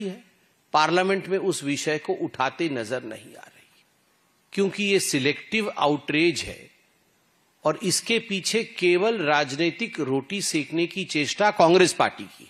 है, पार्लियामेंट में उस विषय को उठाते नजर नहीं आ रही, क्योंकि ये सिलेक्टिव आउटरीच है और इसके पीछे केवल राजनीतिक रोटी सेकने की चेष्टा कांग्रेस पार्टी की है।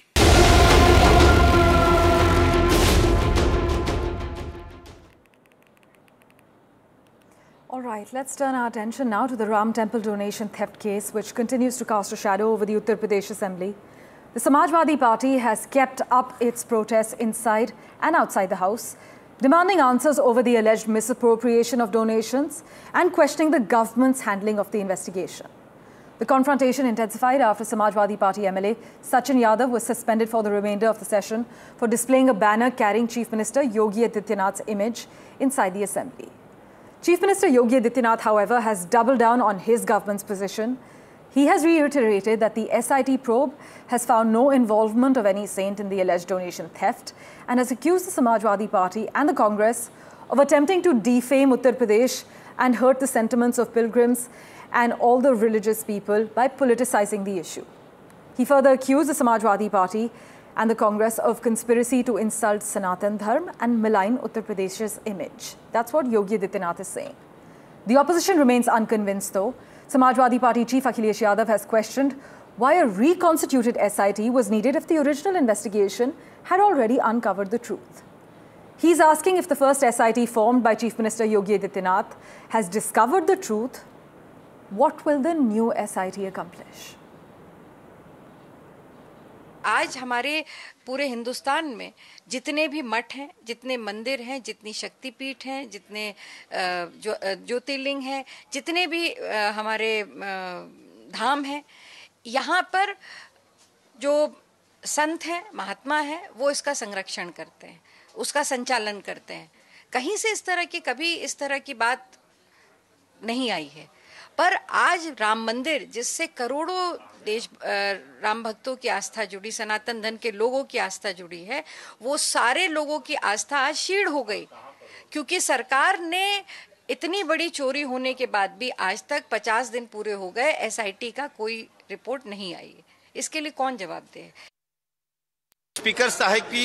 All right, let's turn our attention now to the Ram Temple donation theft case, which continues to cast a shadow over the Uttar Pradesh Assembly. The Samajwadi Party has kept up its protests inside and outside the House, demanding answers over the alleged misappropriation of donations and questioning the government's handling of the investigation. The confrontation intensified after Samajwadi Party MLA Sachin Yadav was suspended for the remainder of the session for displaying a banner carrying Chief Minister Yogi Adityanath's image inside the Assembly. Chief Minister Yogi Adityanath, however, has doubled down on his government's position. He has reiterated that the SIT probe has found no involvement of any saint in the alleged donation theft and has accused the Samajwadi Party and the Congress of attempting to defame Uttar Pradesh and hurt the sentiments of pilgrims and all the religious people by politicizing the issue. He further accused the Samajwadi Party and the Congress of conspiracy to insult Sanatan Dharma and malign Uttar Pradesh's image. That's what Yogi Adityanath is saying. The opposition remains unconvinced, though. Samajwadi Party Chief Akhilesh Yadav has questioned why a reconstituted SIT was needed if the original investigation had already uncovered the truth. He's asking if the first SIT formed by Chief Minister Yogi Adityanath has discovered the truth, what will the new SIT accomplish? आज हमारे पूरे हिंदुस्तान में जितने भी मठ हैं, जितने मंदिर हैं, जितनी शक्तिपीठ हैं, जितने ज्योतिर्लिंग हैं, जितने भी हमारे धाम हैं, यहाँ पर जो संत हैं, महात्मा हैं, वो इसका संरक्षण करते हैं, उसका संचालन करते हैं। कहीं से कभी इस तरह की बात नहीं आई है। पर आज राम मंदिर, जिससे करोड़ों राम भक्तों की आस्था जुड़ी, सनातन धर्म के लोगों की आस्था जुड़ी है, वो सारे लोगों की आस्था आज क्षीण हो गई, क्योंकि सरकार ने इतनी बड़ी चोरी होने के बाद भी आज तक 50 दिन पूरे हो गए, SIT का कोई रिपोर्ट नहीं आई है। इसके लिए कौन जवाब दे? स्पीकर साहब की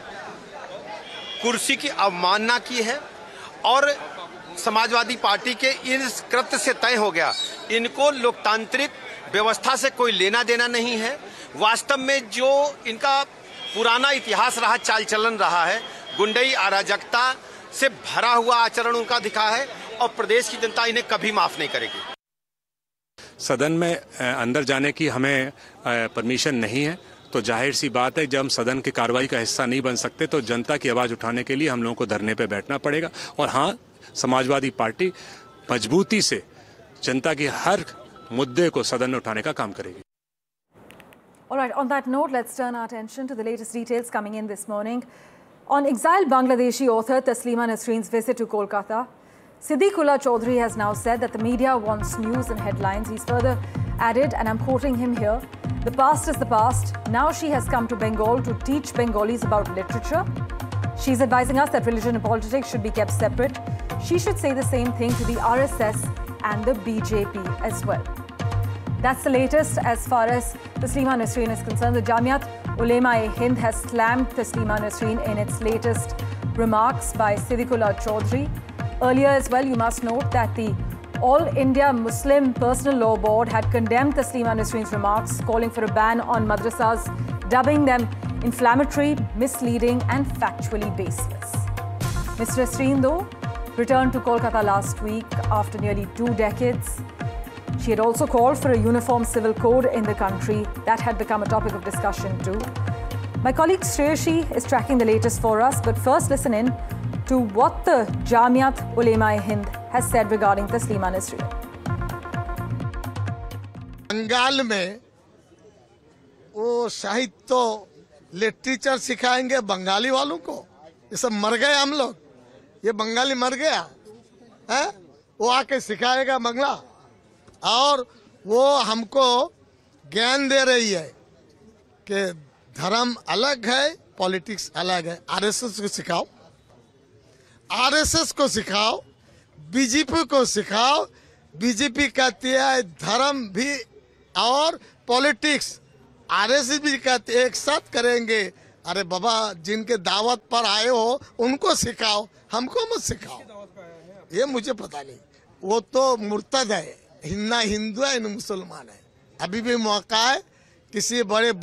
कुर्सी की अवमानना की है और समाजवादी पार्टी के इस कृत्य से तय हो गया, इनको लोकतांत्रिक व्यवस्था से कोई लेना देना नहीं है। वास्तव में जो इनका पुराना इतिहास रहा, चाल चलन रहा है, गुंडई अराजकता से भरा हुआ आचरण उनका दिखा है और प्रदेश की जनता इन्हें कभी माफ नहीं करेगी। सदन में अंदर जाने की हमें परमिशन नहीं है, तो जाहिर सी बात है जब हम सदन की कार्रवाई का हिस्सा नहीं बन सकते तो जनता की आवाज उठाने के लिए हम लोगों को धरने पे बैठना पड़ेगा। और हाँ, समाजवादी पार्टी मजबूती से जनता की हर मुद्दे को सदन में उठाने का काम करेगी। All right, on that note, let's turn our attention to the latest details coming in this morning. On exiled Bangladeshi author Taslima Nasreen's visit to Kolkata, Siddiqullah Chaudhry has now said that the media wants news and headlines. He's further added, and I'm quoting him here, "The past is the past. Now she has come to Bengal to teach Bengalis about literature. She's advising us that religion and politics should be kept separate. She should say the same thing to the RSS and the BJP as well." That's the latest as far as Taslima Nasreen is concerned. The Jamiat Ulema-e-Hind has slammed Taslima Nasreen in its latest remarks by Siddiqullah Chaudhry. Earlier as well, you must note that the All India Muslim Personal Law Board had condemned Taslima Nasreen's remarks, calling for a ban on madrasas, dubbing them inflammatory, misleading and factually baseless. Ms. Nasreen, though, returned to Kolkata last week after nearly 2 decades. She had also called for a uniform civil code in the country. That had become a topic of discussion too. My colleague Shreyashi is tracking the latest for us, but first listen in to what the Jamiat Ulema-e-Hind has said regarding Taslima Nasreen. Bengal में वो साहित्य literature सिखाएंगे बंगाली वालों को? ये सब मर गए हम लोग, ये बंगाली मर गया है, वो आके सिखाएगा बंगला। और वो हमको ज्ञान दे रही है कि धर्म अलग है, पॉलिटिक्स अलग है। आरएसएस को सिखाओ, आरएसएस को सिखाओ, बीजेपी को सिखाओ। बीजेपी कहती है धर्म भी और पॉलिटिक्स, आरएसएस भी कहते एक साथ करेंगे अरे बाबा, जिनके दावत पर आए हो उनको सिखाओ, हमको मत सिखाओ। ये मुझे पता नहीं, वो तो मुर्तद है, ना हिंदू है ना मुसलमान है। अभी भी मौका है, किसी बड़े